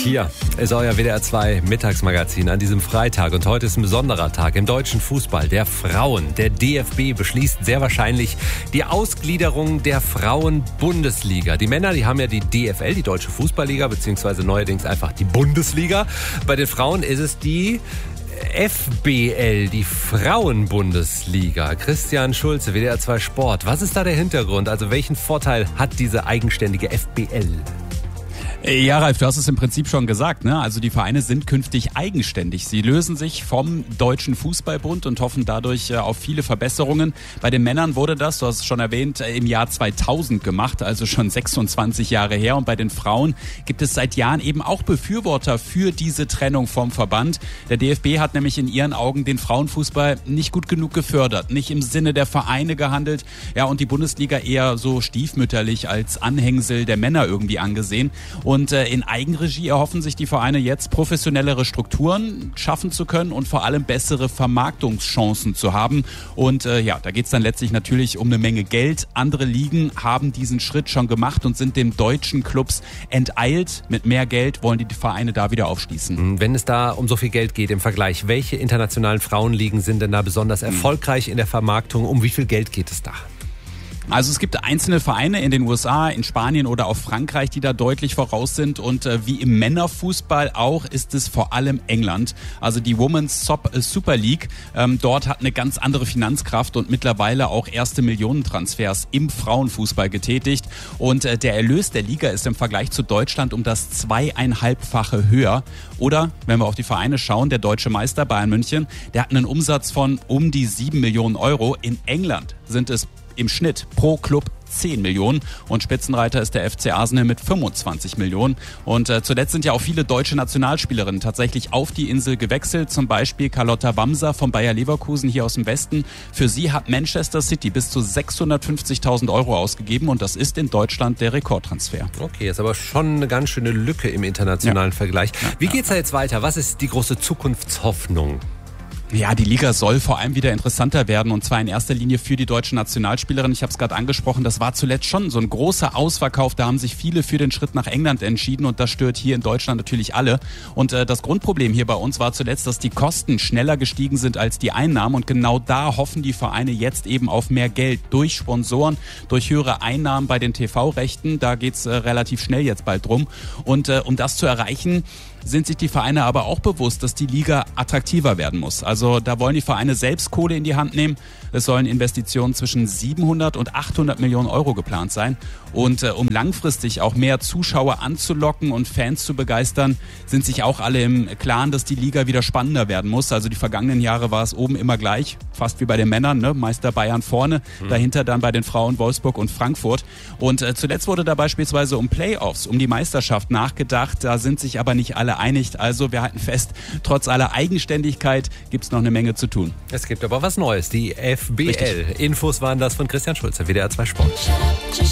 Hier ist euer WDR 2 Mittagsmagazin an diesem Freitag und heute ist ein besonderer Tag im deutschen Fußball, der Frauen. Der DFB beschließt sehr wahrscheinlich die Ausgliederung der Frauen-Bundesliga. Die Männer, die haben ja die DFL, die Deutsche Fußballliga, beziehungsweise neuerdings einfach die Bundesliga. Bei den Frauen ist es die FBL, die Frauenbundesliga. Christian Schulze, WDR 2 Sport. Was ist da der Hintergrund? Also welchen Vorteil hat diese eigenständige FBL? Ja, Ralf, du hast es im Prinzip schon gesagt, ne? Also die Vereine sind künftig eigenständig. Sie lösen sich vom Deutschen Fußballbund und hoffen dadurch auf viele Verbesserungen. Bei den Männern wurde das, du hast es schon erwähnt, im Jahr 2000 gemacht, also schon 26 Jahre her. Und bei den Frauen gibt es seit Jahren eben auch Befürworter für diese Trennung vom Verband. Der DFB hat nämlich in ihren Augen den Frauenfußball nicht gut genug gefördert, nicht im Sinne der Vereine gehandelt. Ja, und die Bundesliga eher so stiefmütterlich als Anhängsel der Männer irgendwie angesehen. Und in Eigenregie erhoffen sich die Vereine jetzt, professionellere Strukturen schaffen zu können und vor allem bessere Vermarktungschancen zu haben. Und ja, da geht es dann letztlich natürlich um eine Menge Geld. Andere Ligen haben diesen Schritt schon gemacht und sind dem deutschen Clubs enteilt. Mit mehr Geld wollen die Vereine da wieder aufschließen. Wenn es da um so viel Geld geht im Vergleich, welche internationalen Frauenligen sind denn da besonders erfolgreich in der Vermarktung? Um wie viel Geld geht es da? Also es gibt einzelne Vereine in den USA, in Spanien oder auch Frankreich, die da deutlich voraus sind. Und wie im Männerfußball auch ist es vor allem England. Also die Women's Super League, dort hat eine ganz andere Finanzkraft und mittlerweile auch erste Millionentransfers im Frauenfußball getätigt. Und der Erlös der Liga ist im Vergleich zu Deutschland um das 2,5-fache höher. Oder, wenn wir auf die Vereine schauen, der deutsche Meister Bayern München, der hat einen Umsatz von um die 7 Millionen Euro. In England sind es im Schnitt pro Club 10 Millionen und Spitzenreiter ist der FC Arsenal mit 25 Millionen. Und zuletzt sind ja auch viele deutsche Nationalspielerinnen tatsächlich auf die Insel gewechselt, zum Beispiel Carlotta Bamser von Bayer Leverkusen hier aus dem Westen. Für sie hat Manchester City bis zu 650.000 Euro ausgegeben und das ist in Deutschland der Rekordtransfer. Okay, ist aber schon eine ganz schöne Lücke im internationalen Vergleich. Wie geht's da jetzt weiter? Was ist die große Zukunftshoffnung? Ja, die Liga soll vor allem wieder interessanter werden und zwar in erster Linie für die deutschen Nationalspielerinnen. Ich habe es gerade angesprochen, das war zuletzt schon so ein großer Ausverkauf. Da haben sich viele für den Schritt nach England entschieden und das stört hier in Deutschland natürlich alle. Und das Grundproblem hier bei uns war zuletzt, dass die Kosten schneller gestiegen sind als die Einnahmen und genau da hoffen die Vereine jetzt eben auf mehr Geld durch Sponsoren, durch höhere Einnahmen bei den TV-Rechten. Da geht's relativ schnell jetzt bald drum. Und um das zu erreichen, sind sich die Vereine aber auch bewusst, dass die Liga attraktiver werden muss. Also da wollen die Vereine selbst Kohle in die Hand nehmen. Es sollen Investitionen zwischen 700 und 800 Millionen Euro geplant sein. Und um langfristig auch mehr Zuschauer anzulocken und Fans zu begeistern, sind sich auch alle im Klaren, dass die Liga wieder spannender werden muss. Also die vergangenen Jahre war es oben immer gleich, fast wie bei den Männern, ne? Meister Bayern vorne, dahinter dann bei den Frauen Wolfsburg und Frankfurt. Und zuletzt wurde da beispielsweise um Playoffs, um die Meisterschaft nachgedacht. Da sind sich aber nicht alle einig. Also wir halten fest, trotz aller Eigenständigkeit gibt es noch eine Menge zu tun. Es gibt aber was Neues, die FBL. Richtig. Infos waren das von Christian Schulze, WDR 2 Sport.